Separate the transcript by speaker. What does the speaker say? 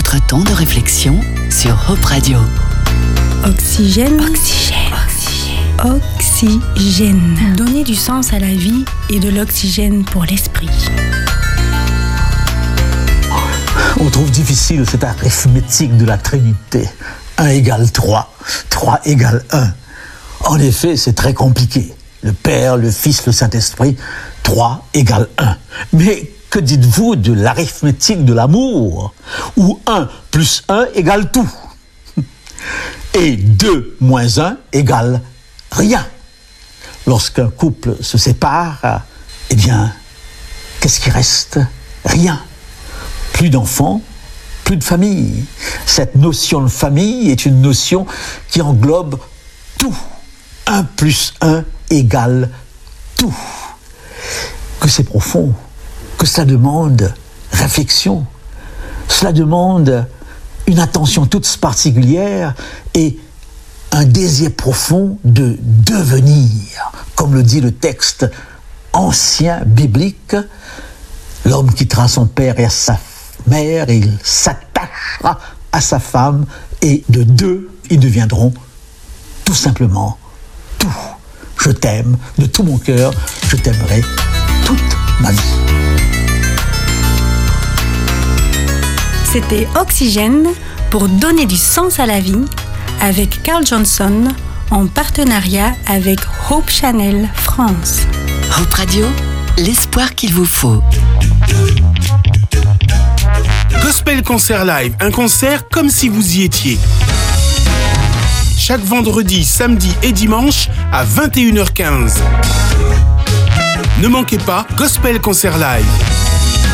Speaker 1: votre temps de réflexion sur Hope Radio.
Speaker 2: Oxygène. Donner du sens à la vie et de l'oxygène pour l'esprit.
Speaker 3: On trouve difficile cette arithmétique de la Trinité. 1 égale 3, 3 égale 1. En effet, c'est très compliqué. Le Père, le Fils, le Saint-Esprit, 3 égale 1. Mais que dites-vous de l'arithmétique de l'amour, où 1 plus 1 égale tout, et 2 moins 1 égale rien. Lorsqu'un couple se sépare, eh bien, qu'est-ce qui reste? Rien. Plus d'enfants, plus de famille. Cette notion de famille est une notion qui englobe tout. 1 plus 1 égale tout. Que c'est profond, que cela demande réflexion, cela demande une attention toute particulière et un désir profond de devenir. Comme le dit le texte ancien biblique, l'homme quittera son père et sa mère et il s'attachera à sa femme et de deux, ils deviendront tout simplement tout. Je t'aime de tout mon cœur, je t'aimerai toute ma vie.
Speaker 2: C'était Oxygène pour donner du sens à la vie avec Carl Johnson en partenariat avec Hope Channel France.
Speaker 1: Hope Radio, l'espoir qu'il vous faut.
Speaker 4: Gospel Concert Live, un concert comme si vous y étiez. Chaque vendredi, samedi et dimanche à 21h15. Ne manquez pas Gospel Concert Live.